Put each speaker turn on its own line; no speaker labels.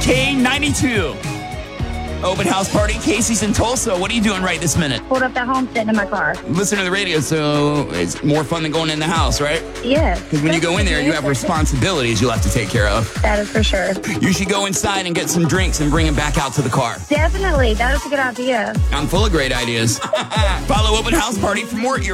K92. Open house party. Casey's in Tulsa. What are you doing right this minute?
Pulled up at home, sitting in my car.
Listen to the radio, so it's more fun than going in the house, right?
Yes.
Because when you go in there, you have responsibilities you'll have to take care of.
That is for sure.
You should go inside and get some drinks and bring them back out to the car.
Definitely. That is a good idea.
I'm full of great ideas. Follow Open House Party for more